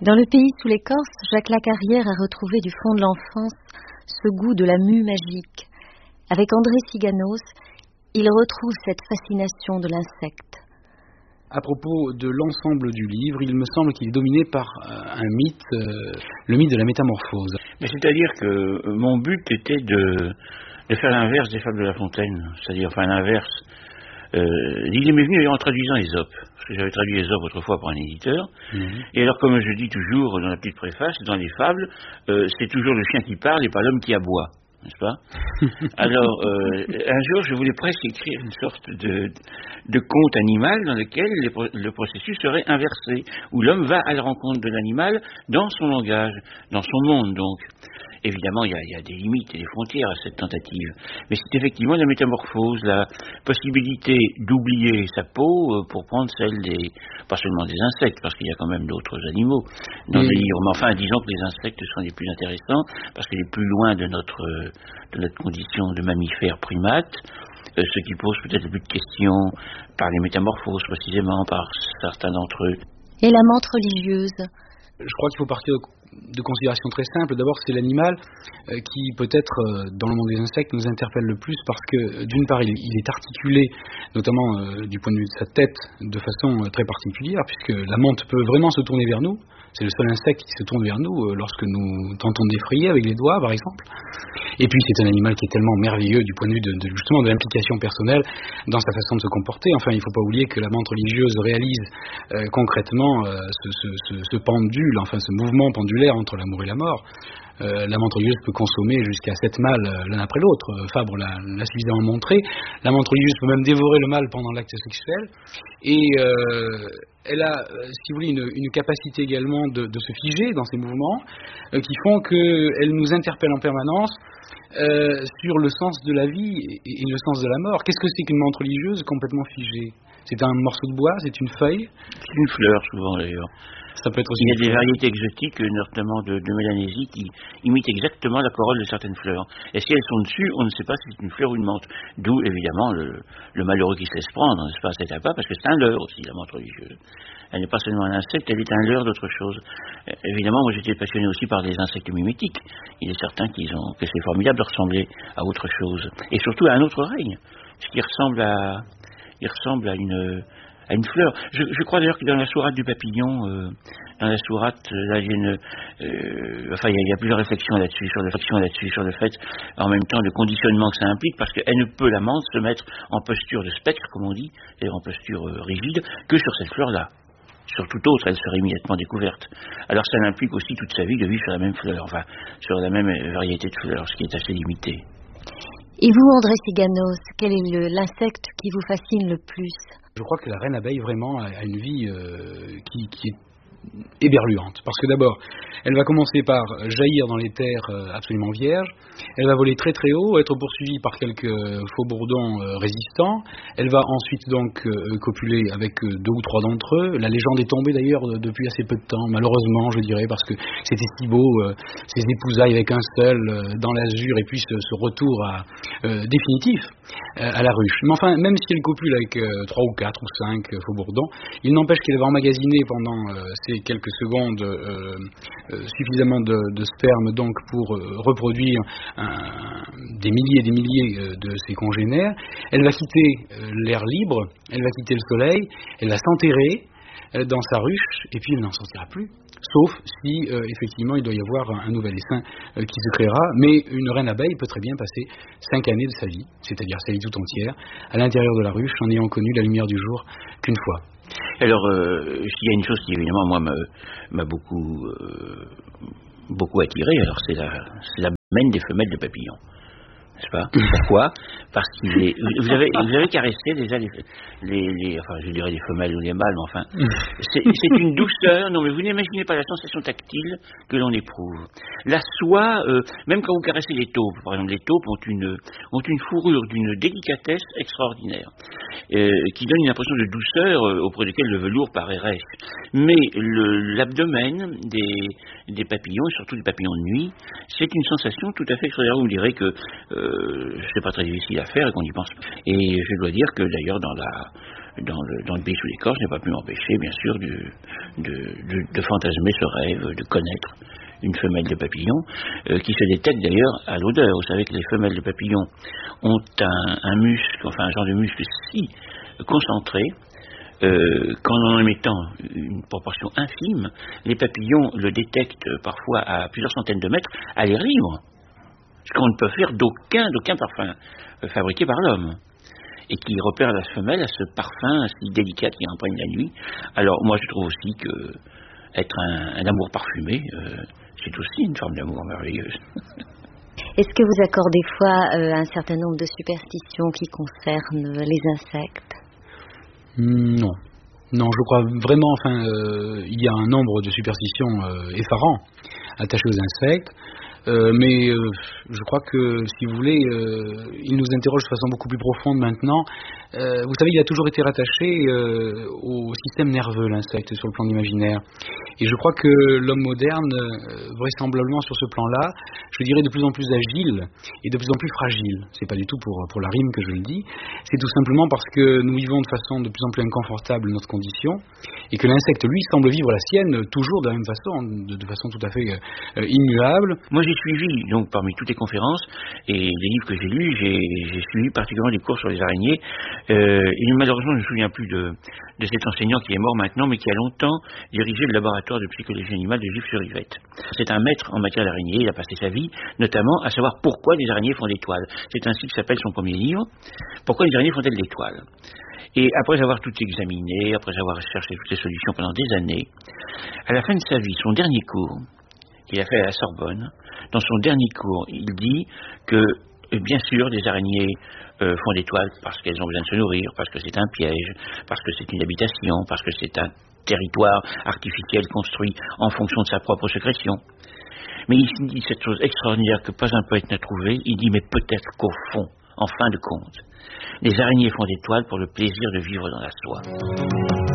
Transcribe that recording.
Dans le pays sous l'écorce, Jacques Lacarrière a retrouvé du fond de l'enfance ce goût de la mue magique. Avec André Siganos, il retrouve cette fascination de l'insecte. À propos de l'ensemble du livre, il me semble qu'il est dominé par un mythe, le mythe de la métamorphose. Mais c'est-à-dire que mon but était de faire l'inverse des fables de La Fontaine, c'est-à-dire l'inverse. L'idée m'est venue en traduisant Ésope, parce que j'avais traduit Ésope autrefois pour un éditeur. Et alors, comme je dis toujours dans la petite préface, dans les fables, c'est toujours le chien qui parle et pas l'homme qui aboie, n'est-ce pas? Alors, un jour, je voulais presque écrire une sorte de conte animal dans lequel le processus serait inversé, où l'homme va à la rencontre de l'animal dans son langage, dans son monde donc. Évidemment, il y a des limites et des frontières à cette tentative. Mais c'est effectivement la métamorphose, la possibilité d'oublier sa peau pour prendre celle pas seulement des insectes, parce qu'il y a quand même d'autres animaux dans le livre. Mais enfin, disons que les insectes sont les plus intéressants, parce qu'ils sont plus loin de notre condition de mammifère primate, ce qui pose peut-être plus de questions par les métamorphoses, précisément, par certains d'entre eux. Et la menthe religieuse? Je crois qu'il faut partir de considérations très simples. D'abord, c'est l'animal qui, peut-être, dans le monde des insectes, nous interpelle le plus parce que, d'une part, il est articulé, notamment du point de vue de sa tête, de façon très particulière, puisque la menthe peut vraiment se tourner vers nous. C'est le seul insecte qui se tourne vers nous lorsque nous tentons d'effrayer avec les doigts, par exemple. Et puis, c'est un animal qui est tellement merveilleux du point de vue justement de l'implication personnelle dans sa façon de se comporter. Enfin, il ne faut pas oublier que la menthe religieuse réalise concrètement ce pendule, ce mouvement pendulaire entre l'amour et la mort. La menthe religieuse peut consommer jusqu'à 7 mâles l'un après l'autre. Fabre l'a suffisamment montré. La menthe religieuse peut même dévorer le mâle pendant l'acte sexuel. Et elle a, si vous voulez, une capacité également de se figer dans ses mouvements qui font qu'elle nous interpelle en permanence sur le sens de la vie et le sens de la mort. Qu'est-ce que c'est qu'une menthe religieuse complètement figée? C'est un morceau de bois? C'est une feuille? C'est une fleur, souvent d'ailleurs. Ça peut être aussi. Il y a des variétés exotiques, notamment de Mélanésie, qui imitent exactement la corolle de certaines fleurs. Et si elles sont dessus, on ne sait pas si c'est une fleur ou une menthe. D'où, évidemment, le malheureux qui se laisse prendre, n'est-ce pas, cet appât, parce que c'est un leurre aussi, la menthe religieuse. Elle n'est pas seulement un insecte, elle est un leurre d'autre chose. Évidemment, moi j'étais passionné aussi par les insectes mimétiques. Il est certain que c'est formidable de ressembler à autre chose. Et surtout à un autre règne, ce qui ressemble à une fleur. Je crois d'ailleurs que dans la sourate du papillon, dans la sourate, là, il y a plusieurs réflexions là-dessus, sur le fait, en même temps, le conditionnement que ça implique, parce qu'elle ne peut, la menthe, se mettre en posture de spectre, comme on dit, et en posture rigide, que sur cette fleur-là. Sur toute autre, elle serait immédiatement découverte. Alors ça implique aussi toute sa vie de vivre sur la même fleur, sur la même variété de fleurs, ce qui est assez limité. Et vous, André Siganos, quel est l'insecte qui vous fascine le plus? Je crois que la reine abeille vraiment a une vie qui est éberluante. Parce que d'abord, elle va commencer par jaillir dans les terres absolument vierges. Elle va voler très très haut, être poursuivie par quelques faux bourdons résistants. Elle va ensuite donc copuler avec 2 ou 3 d'entre eux. La légende est tombée d'ailleurs depuis assez peu de temps, malheureusement je dirais, parce que c'était si beau, ces épousailles avec un seul dans l'azur et puis ce retour définitif à la ruche. Mais enfin, même si elle copule avec 3 ou 4 ou 5 faux bourdons, il n'empêche qu'elle va emmagasiner pendant ces quelques secondes suffisamment de sperme donc pour reproduire des milliers et des milliers de ses congénères. Elle va quitter l'air libre, elle va quitter le soleil, elle va s'enterrer dans sa ruche et puis elle n'en sortira plus. Sauf si, effectivement, il doit y avoir un nouvel essaim qui se créera. Mais une reine abeille peut très bien passer 5 années de sa vie, c'est-à-dire sa vie tout entière, à l'intérieur de la ruche, en ayant connu la lumière du jour qu'une fois. Alors, s'il y a une chose qui, évidemment, moi, m'a beaucoup attiré, alors c'est la mène des femelles de papillons. N'est-ce pas? Pourquoi? Parce qu'il vous avez caressé déjà je dirais les femelles ou les mâles, mais enfin, c'est une douceur. Non, mais vous n'imaginez pas la sensation tactile que l'on éprouve. La soie, même quand vous caressez les taupes, par exemple, les taupes ont une fourrure d'une délicatesse extraordinaire, qui donne une impression de douceur auprès desquelles le velours paraît rêche. Mais l'abdomen des papillons, et surtout des papillons de nuit, c'est une sensation tout à fait extraordinaire. Vous me direz que c'est pas très difficile à faire et qu'on y pense. Et je dois dire que d'ailleurs dans dans le pays sous l'écorce n'a pas pu m'empêcher, bien sûr, de fantasmer ce rêve, de connaître une femelle de papillon, qui se détecte d'ailleurs à l'odeur. Vous savez que les femelles de papillon ont un muscle, enfin un genre de muscle si concentré, qu'en en émettant une proportion infime, les papillons le détectent parfois à plusieurs centaines de mètres à l'air libre, ce qu'on ne peut faire d'aucun parfum fabriqué par l'homme, et qui repère la femelle à ce parfum si délicat qui imprègne la nuit. Alors moi je trouve aussi que être un amour parfumé, c'est aussi une forme d'amour merveilleuse. Est-ce que vous accordez des fois un certain nombre de superstitions qui concernent les insectes ? Non, je crois vraiment, il y a un nombre de superstitions effarants attachées aux insectes, mais je crois que, si vous voulez, il nous interroge de façon beaucoup plus profonde maintenant. Vous savez, il a toujours été rattaché au système nerveux, l'insecte, sur le plan imaginaire. Et je crois que l'homme moderne, vraisemblablement sur ce plan-là, je dirais de plus en plus agile et de plus en plus fragile. C'est pas du tout pour la rime que je le dis, c'est tout simplement parce que nous vivons de façon de plus en plus inconfortable notre condition, et que l'insecte, lui, semble vivre la sienne toujours de la même façon, de façon tout à fait immuable. Moi j'ai suivi, donc parmi toutes les conférences et les livres que j'ai lus, j'ai suivi particulièrement des cours sur les araignées, et malheureusement je ne me souviens plus de cet enseignant qui est mort maintenant, mais qui a longtemps dirigé le laboratoire de psychologie animale de Gif-sur-Yvette. C'est un maître en matière d'araignées, il a passé sa vie notamment à savoir pourquoi les araignées font des toiles. C'est ainsi que s'appelle son premier livre, Pourquoi les araignées font-elles des toiles. Et après avoir tout examiné, après avoir cherché toutes les solutions pendant des années, à la fin de sa vie, son dernier cours qu'il a fait à la Sorbonne, dans son dernier cours, il dit que bien sûr les araignées font des toiles parce qu'elles ont besoin de se nourrir, parce que c'est un piège, parce que c'est une habitation, parce que c'est un territoire artificiel construit en fonction de sa propre sécrétion. Mais il dit cette chose extraordinaire que pas un poète n'a trouvée, il dit mais peut-être qu'au fond, en fin de compte, les araignées font des toiles pour le plaisir de vivre dans la soie.